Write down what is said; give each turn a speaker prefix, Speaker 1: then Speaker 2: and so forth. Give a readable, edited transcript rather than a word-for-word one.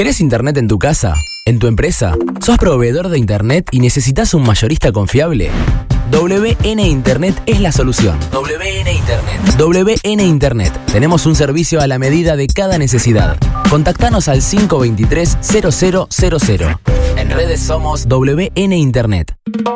Speaker 1: ¿Querés internet en tu casa? ¿En tu empresa? ¿Sos proveedor de internet y necesitas un mayorista confiable? WN Internet es la solución. WN Internet. WN Internet. Tenemos un servicio a la medida de cada necesidad. Contactanos al 523-0000. En redes somos WN Internet.